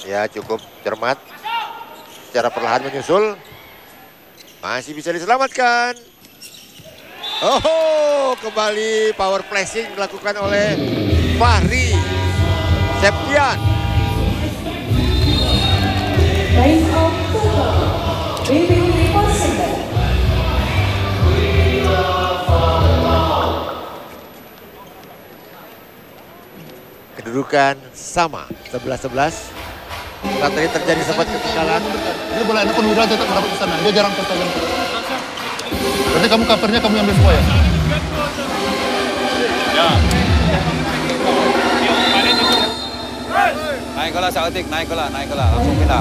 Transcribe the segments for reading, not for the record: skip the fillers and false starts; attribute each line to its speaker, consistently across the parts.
Speaker 1: Ya, cukup cermat. Secara perlahan menyusul. Masih bisa diselamatkan. Oh, kembali power flashing dilakukan oleh Fahri Septian. Kedudukan sama 11-11. Saat tadi terjadi sempat ketinggalan.
Speaker 2: Dia bola enak pun udah tetap merapat ke sana. Dia jarang tertahan. Berarti kamu covernya kamu ambil semua ya?
Speaker 3: Ya. Naik bola Saotik, naik bola, langsung pindah.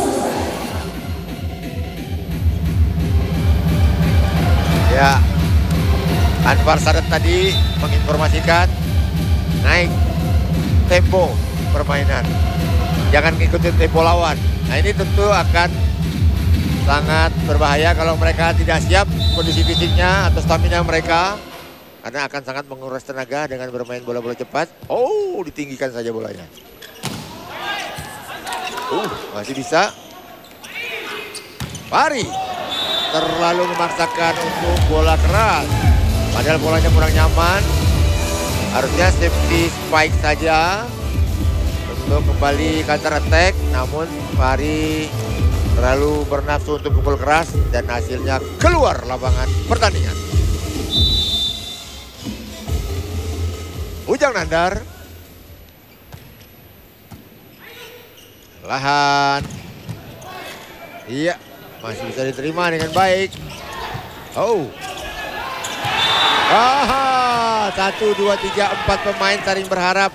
Speaker 1: Ya, Anwar Sadat tadi menginformasikan naik tempo permainan. Jangan ngikutin tempo lawan. Nah, ini tentu akan sangat berbahaya kalau mereka tidak siap kondisi fisiknya atau stamina mereka. Karena akan sangat menguras tenaga dengan bermain bola-bola cepat. Oh, ditinggikan saja bolanya. Masih bisa. Fahri terlalu memaksakan untuk bola keras. Padahal bolanya kurang nyaman. Harusnya safety spike saja untuk kembali counter attack. Namun Fahri terlalu bernafsu untuk pukul keras dan hasilnya keluar lapangan pertandingan. Ujang Nandar. Lahan. Iya, masih bisa diterima dengan baik. Oh. 1, 2, 3, 4 pemain saling berharap.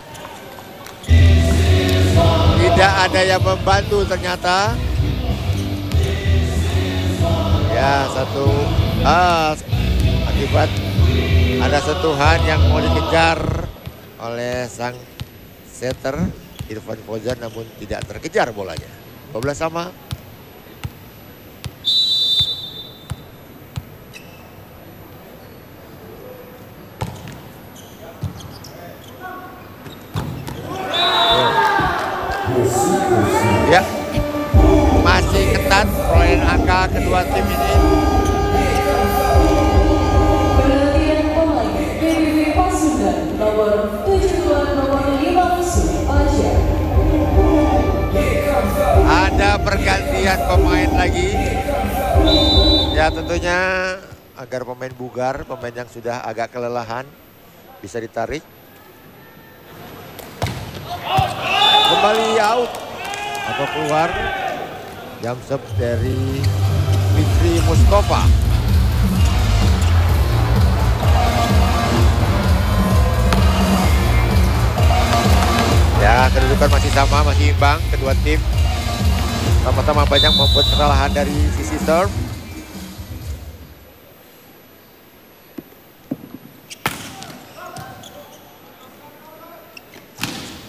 Speaker 1: Tidak ada yang membantu ternyata. Ya, akibat ada sentuhan yang mau dikejar oleh sang setter Irfan Fauzan, namun tidak terkejar bolanya. 12 sama. Ya, masih ketat perolehan angka kedua tim ini.
Speaker 4: Perhatian pemain PBB Pasundan nomor 72 nomor 5 Asia.
Speaker 1: Ada pergantian pemain lagi. Ya, tentunya agar pemain bugar, pemain yang sudah agak kelelahan bisa ditarik. Kembali out atau keluar. Jump shot dari Fitri Mustafa. Ya, kedudukan masih sama, masih imbang. Kedua tim sama-sama banyak membuat kesalahan dari sisi serve.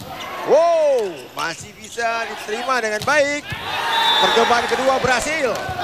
Speaker 1: Wow, masih bisa diterima dengan baik. Percobaan kedua berhasil.